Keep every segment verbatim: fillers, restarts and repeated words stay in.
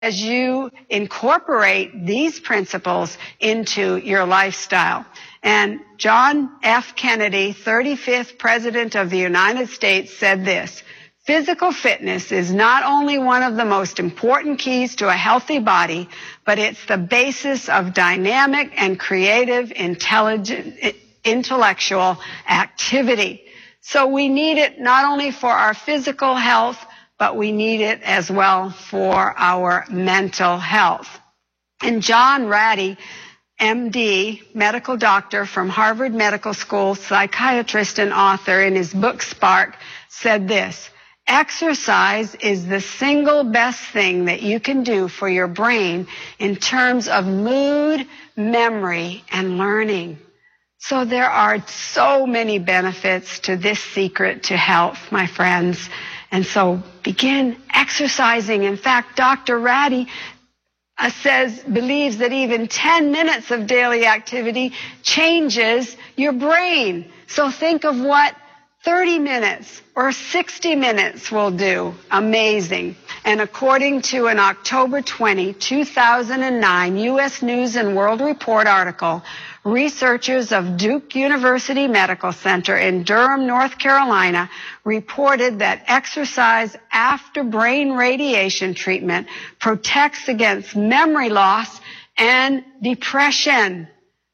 as you incorporate these principles into your lifestyle. And John F. Kennedy, thirty-fifth President of the United States, said this: physical fitness is not only one of the most important keys to a healthy body, but it's the basis of dynamic and creative, intelligent, intellectual activity. So we need it not only for our physical health, but we need it as well for our mental health. And John Ratey, M D, medical doctor from Harvard Medical School, psychiatrist and author, in his book Spark, said this: exercise is the single best thing that you can do for your brain in terms of mood, memory, and learning. So there are so many benefits to this secret to health, my friends. And so begin exercising. In fact, Doctor Ratey uh, says, believes that even ten minutes of daily activity changes your brain. So think of what thirty minutes or sixty minutes will do. Amazing. And according to an October twentieth, two thousand nine U S News and World Report article, researchers of Duke University Medical Center in Durham, North Carolina, reported that exercise after brain radiation treatment protects against memory loss and depression.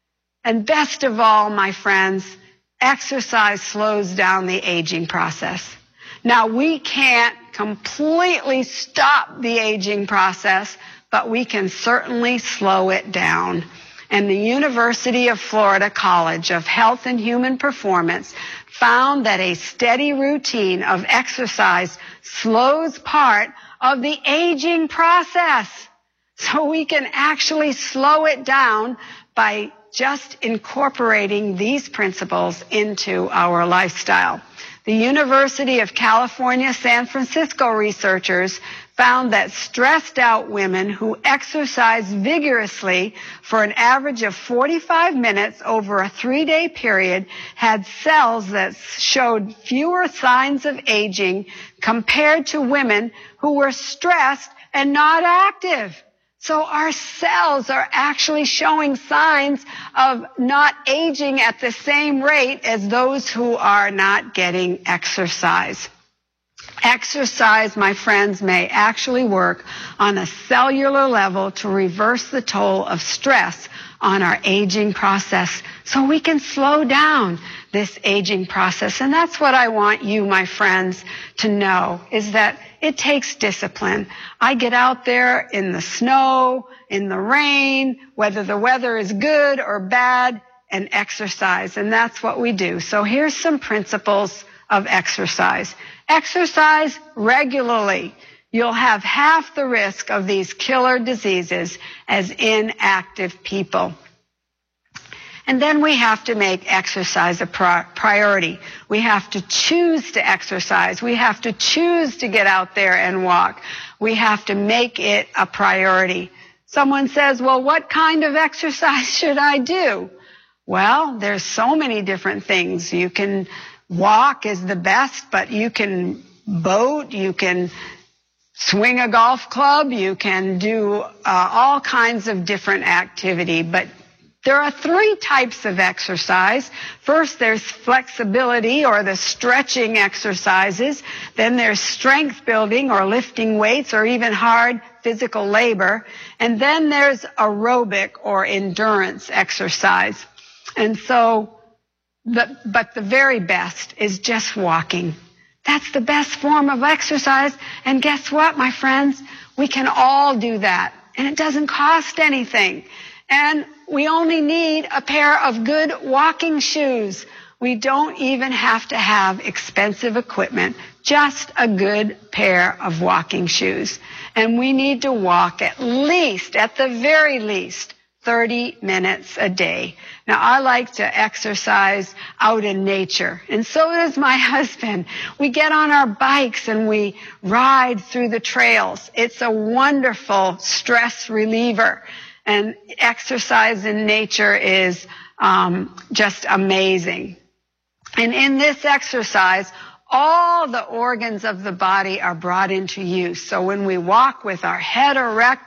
And best of all, my friends, exercise slows down the aging process. Now, we can't completely stop the aging process, but we can certainly slow it down. And the University of Florida College of Health and Human Performance found that a steady routine of exercise slows part of the aging process. So we can actually slow it down by just incorporating these principles into our lifestyle. The University of California, San Francisco researchers found that stressed out women who exercised vigorously for an average of forty-five minutes over a three-day period had cells that showed fewer signs of aging compared to women who were stressed and not active. So our cells are actually showing signs of not aging at the same rate as those who are not getting exercise. Exercise, my friends, may actually work on a cellular level to reverse the toll of stress on our aging process so we can slow down this aging process. And that's what I want you, my friends, to know, is that it takes discipline. I get out there in the snow, in the rain, whether the weather is good or bad, and exercise. And that's what we do. So here's some principles of exercise. Exercise regularly. You'll have half the risk of these killer diseases as inactive people. And then we have to make exercise a priority. We have to choose to exercise. We have to choose to get out there and walk. We have to make it a priority. Someone says, well, what kind of exercise should I do? Well, there's so many different things. You can walk is the best, but you can boat, you can swing a golf club, you can do uh, all kinds of different activity. But there are three types of exercise. First, there's flexibility or the stretching exercises. Then there's strength building or lifting weights or even hard physical labor. And then there's aerobic or endurance exercise. And so, the, but the very best is just walking. That's the best form of exercise. And guess what, my friends? We can all do that. And it doesn't cost anything. And we only need a pair of good walking shoes. We don't even have to have expensive equipment, just a good pair of walking shoes. And we need to walk at least, at the very least, thirty minutes a day. Now, I like to exercise out in nature, and so does my husband. We get on our bikes and we ride through the trails. It's a wonderful stress reliever. And exercise in nature is um, just amazing. And in this exercise, all the organs of the body are brought into use. So when we walk with our head erect,